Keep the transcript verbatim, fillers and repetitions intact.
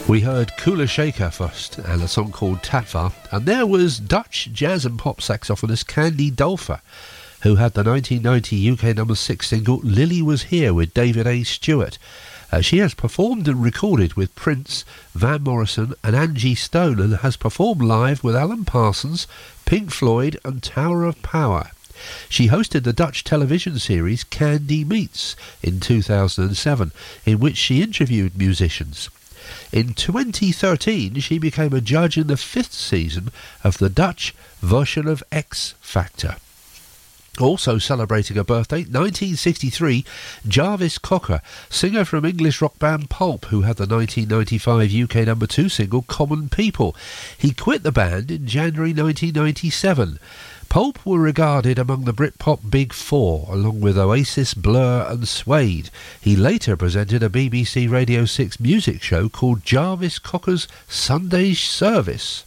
We heard Kula Shaker first and a song called Tatva, and there was Dutch jazz and pop saxophonist Candy Dulfer, who had the nineteen ninety U K number six single Lily Was Here with David A. Stewart. Uh, she has performed and recorded with Prince, Van Morrison and Angie Stone, and has performed live with Alan Parsons, Pink Floyd and Tower of Power. She hosted the Dutch television series Candy Meets in two thousand seven, in which she interviewed musicians. In twenty thirteen, she became a judge in the fifth season of the Dutch version of X Factor. Also celebrating a birthday, nineteen sixty-three, Jarvis Cocker, singer from English rock band Pulp, who had the nineteen ninety-five U K number two single Common People. He quit the band in January nineteen ninety-seven. Pulp were regarded among the Britpop Big Four, along with Oasis, Blur and Suede. He later presented a B B C Radio six music show called Jarvis Cocker's Sunday Service.